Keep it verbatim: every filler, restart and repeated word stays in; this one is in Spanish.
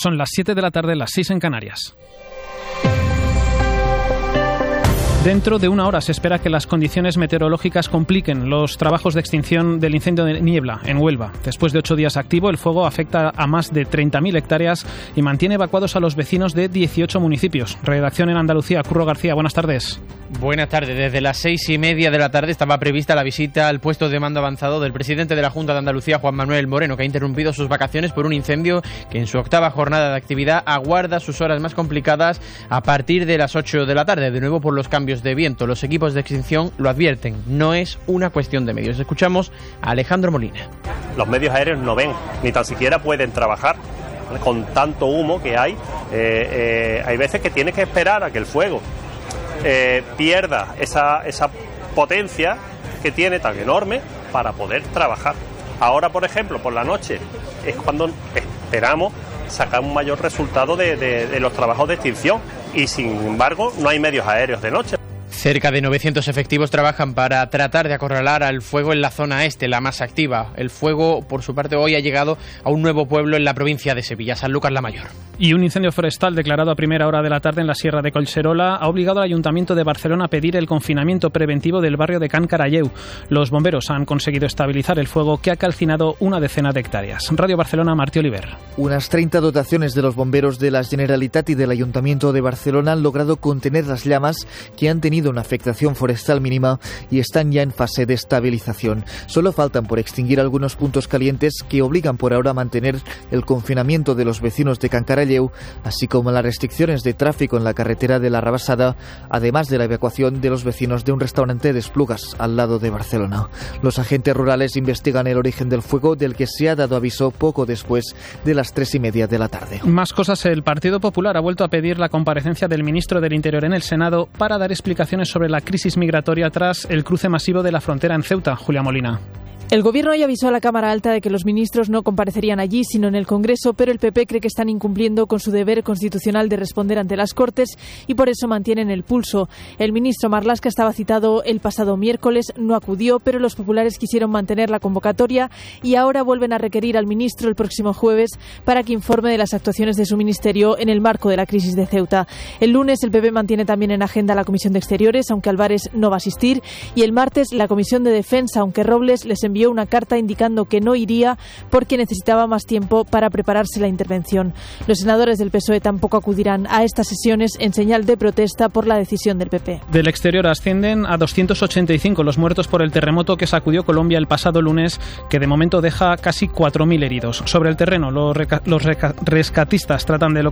Son las siete de la tarde, las seis en Canarias. Dentro de una hora se espera que las condiciones meteorológicas compliquen los trabajos de extinción del incendio de Niebla, en Huelva. Después de ocho días activo, el fuego afecta a más de treinta mil hectáreas y mantiene evacuados a los vecinos de dieciocho municipios. Redacción en Andalucía, Curro García, buenas tardes. Buenas tardes. Desde las seis y media de la tarde estaba prevista la visita al puesto de mando avanzado del presidente de la Junta de Andalucía, Juan Manuel Moreno, que ha interrumpido sus vacaciones por un incendio que en su octava jornada de actividad aguarda sus horas más complicadas a partir de las ocho de la tarde, de nuevo por los cambios de viento. Los equipos de extinción lo advierten, no es una cuestión de medios. Escuchamos a Alejandro Molina. Los medios aéreos no ven, ni tan siquiera pueden trabajar con tanto humo que hay. Eh, eh, hay veces que tienes que esperar a que el fuego eh, pierda esa, esa potencia que tiene tan enorme para poder trabajar. Ahora, por ejemplo, por la noche es cuando esperamos sacar un mayor resultado de, de, de los trabajos de extinción y, sin embargo, no hay medios aéreos de noche. Cerca de novecientos efectivos trabajan para tratar de acorralar al fuego en la zona este, la más activa. El fuego, por su parte, hoy ha llegado a un nuevo pueblo en la provincia de Sevilla, Sanlúcar la Mayor. Y un incendio forestal declarado a primera hora de la tarde en la Sierra de Collserola ha obligado al Ayuntamiento de Barcelona a pedir el confinamiento preventivo del barrio de Can Caralleu. Los bomberos han conseguido estabilizar el fuego que ha calcinado una decena de hectáreas. Radio Barcelona, Martí Oliver. Unas treinta dotaciones de los bomberos de la Generalitat y del Ayuntamiento de Barcelona han logrado contener las llamas que han tenido una afectación forestal mínima y están ya en fase de estabilización. Solo faltan por extinguir algunos puntos calientes que obligan por ahora a mantener el confinamiento de los vecinos de Can Caralleu, así como las restricciones de tráfico en la carretera de la Rabassada, además de la evacuación de los vecinos de un restaurante de Esplugas, al lado de Barcelona. Los agentes rurales investigan el origen del fuego, del que se ha dado aviso poco después de las tres y media de la tarde. Más cosas. El Partido Popular ha vuelto a pedir la comparecencia del ministro del Interior en el Senado para dar explicaciones sobre la crisis migratoria tras el cruce masivo de la frontera en Ceuta. Julia Molina. El Gobierno ya avisó a la Cámara Alta de que los ministros no comparecerían allí, sino en el Congreso, pero el P P cree que están incumpliendo con su deber constitucional de responder ante las Cortes y por eso mantienen el pulso. El ministro Marlaska estaba citado el pasado miércoles, no acudió, pero los populares quisieron mantener la convocatoria y ahora vuelven a requerir al ministro el próximo jueves para que informe de las actuaciones de su ministerio en el marco de la crisis de Ceuta. El lunes el P P mantiene también en agenda la Comisión de Exteriores, aunque Álvarez no va a asistir, y el martes la Comisión de Defensa, aunque Robles les envió una carta indicando que no iría porque necesitaba más tiempo para prepararse la intervención. Los senadores del P S O E tampoco acudirán a estas sesiones en señal de protesta por la decisión del P P. Del exterior ascienden a doscientos ochenta y cinco los muertos por el terremoto que sacudió Colombia el pasado lunes, que de momento deja casi cuatro mil heridos. Sobre el terreno, los, reca- los reca- rescatistas tratan de localizar